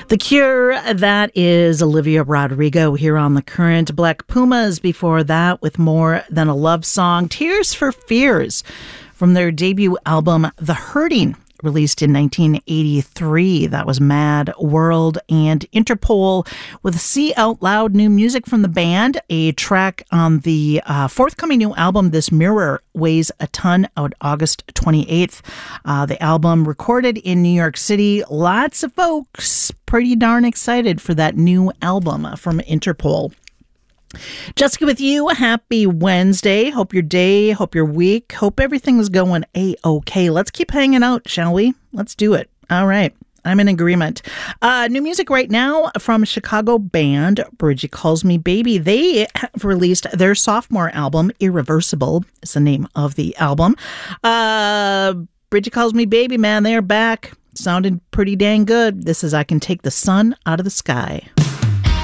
The Cure, that is Olivia Rodrigo here on The Current. Black Pumas before that with More Than a Love Song. Tears for Fears from their debut album, The Hurting, released in 1983. That was Mad World. And Interpol with See Out Loud, new music from the band. A track on the forthcoming new album, This Mirror Weighs a Ton, out August 28th. The album recorded in New York City. Lots of folks pretty darn excited for that new album from Interpol. Jessica with you. Happy Wednesday. Hope your day, hope your week, hope everything's going A-OK. Let's keep hanging out, shall we? Let's do it. All right. I'm in agreement. New music right now from Chicago band Bridgie Calls Me Baby. They have released their sophomore album, Irreversible is the name of the album. Bridgie Calls Me Baby, man, they're back. Sounded pretty dang good. This is I Can Take the Sun Out of the Sky.